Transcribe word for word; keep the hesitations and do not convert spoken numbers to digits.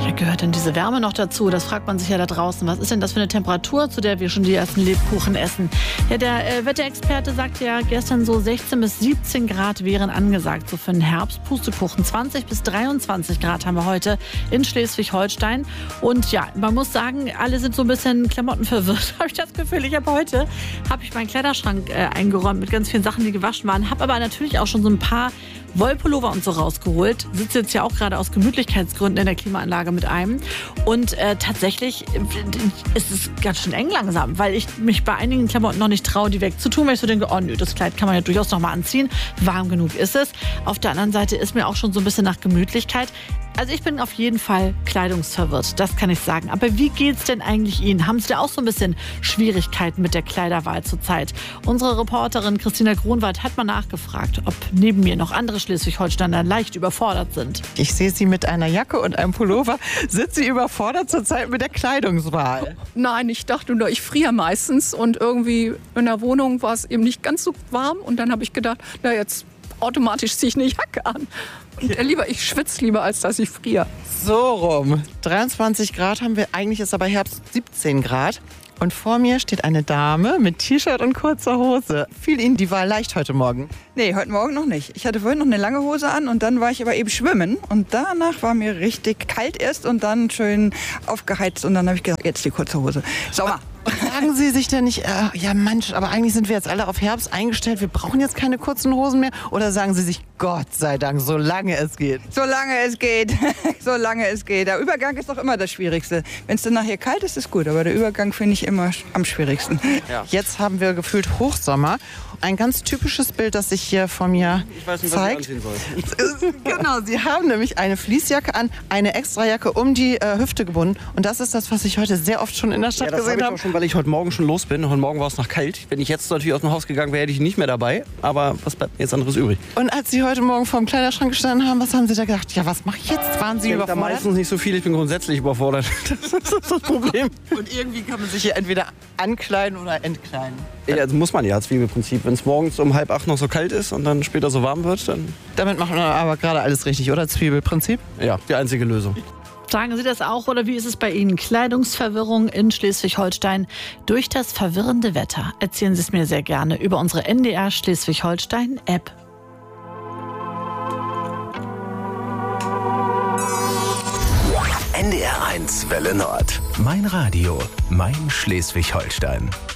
Ja, gehört denn diese Wärme noch dazu? Das fragt man sich ja da draußen. Was ist denn das für eine Temperatur, zu der wir schon die ersten Lebkuchen essen? Ja, der äh, Wetterexperte sagt ja gestern so sechzehn bis siebzehn Grad wären angesagt, so für den Herbst. Pustekuchen, zwanzig bis dreiundzwanzig Grad haben wir heute in Schleswig-Holstein. Und ja, man muss sagen, alle sind so ein bisschen klamottenverwirrt, habe ich das Gefühl. Ich habe heute, habe ich meinen Kleiderschrank äh, eingeräumt mit ganz vielen Sachen, die gewaschen waren. Habe aber natürlich auch schon so ein paar Wollpullover und so rausgeholt. Sitze jetzt ja auch gerade aus Gemütlichkeitsgründen in der Klimaanlage mit einem. Und äh, tatsächlich ist es ganz schön eng langsam, weil ich mich bei einigen Klamotten noch nicht traue, die wegzutun, weil ich so denke, oh nö, das Kleid kann man ja durchaus noch mal anziehen. Warm genug ist es. Auf der anderen Seite ist mir auch schon so ein bisschen nach Gemütlichkeit. Also ich bin auf jeden Fall kleidungsverwirrt, das kann ich sagen. Aber wie geht's denn eigentlich Ihnen? Haben Sie da auch so ein bisschen Schwierigkeiten mit der Kleiderwahl zurzeit? Unsere Reporterin Christina Grunwald hat mal nachgefragt, ob neben mir noch andere Schleswig-Holsteiner leicht überfordert sind. Ich sehe Sie mit einer Jacke und einem Pullover. Sind Sie überfordert zurzeit mit der Kleidungswahl? Nein, ich dachte nur, ich friere meistens und irgendwie in der Wohnung war es eben nicht ganz so warm und dann habe ich gedacht, na jetzt automatisch ziehe ich eine Jacke an. Und ja. lieber, ich schwitze lieber, als dass ich friere. So rum. dreiundzwanzig Grad haben wir, eigentlich ist aber Herbst siebzehn Grad. Und vor mir steht eine Dame mit T-Shirt und kurzer Hose. Fiel Ihnen die Wahl leicht heute Morgen? Nee, heute Morgen noch nicht. Ich hatte vorhin noch eine lange Hose an und dann war ich aber eben schwimmen. Und danach war mir richtig kalt erst und dann schön aufgeheizt. Und dann habe ich gesagt, jetzt die kurze Hose. Sommer. Sagen Sie sich denn nicht, äh, ja Mensch, aber eigentlich sind wir jetzt alle auf Herbst eingestellt, wir brauchen jetzt keine kurzen Hosen mehr? Oder sagen Sie sich, Gott sei Dank, solange es geht? Solange es geht, solange es geht. Der Übergang ist doch immer das Schwierigste. Wenn es dann nachher kalt ist, ist gut, aber der Übergang finde ich immer am schwierigsten. Ja. Jetzt haben wir gefühlt Hochsommer. Ein ganz typisches Bild, das sich hier vor mir ich weiß nicht, zeigt. Was ich anziehen soll. Genau, Sie haben nämlich eine Fließjacke an, eine Extrajacke um die äh, Hüfte gebunden. Und das ist das, was ich heute sehr oft schon in der Stadt ja, das gesehen hab habe. Ich auch schon, weil ich heute Morgen schon los bin. Heute Morgen war es noch kalt. Wenn ich jetzt natürlich aus dem Haus gegangen wäre, hätte ich ihn nicht mehr dabei. Aber was bleibt mir jetzt anderes übrig? Und als Sie heute Morgen vor dem Kleiderschrank gestanden haben, was haben Sie da gedacht? Ja, was mache ich jetzt? Waren Sie ich überfordert? Da meistens nicht so viel. Ich bin grundsätzlich überfordert. Das ist das Problem. Und irgendwie kann man sich hier entweder ankleiden oder entkleiden. Ja, das muss man ja, Zwiebelprinzip. Wenn es morgens um halb acht noch so kalt ist und dann später so warm wird, dann... Damit machen wir aber gerade alles richtig, oder? Zwiebelprinzip? Ja, die einzige Lösung. Sagen Sie das auch oder wie ist es bei Ihnen? Kleidungsverwirrung in Schleswig-Holstein durch das verwirrende Wetter. Erzählen Sie es mir sehr gerne über unsere N D R Schleswig-Holstein-App. N D R eins Welle Nord. Mein Radio, mein Schleswig-Holstein.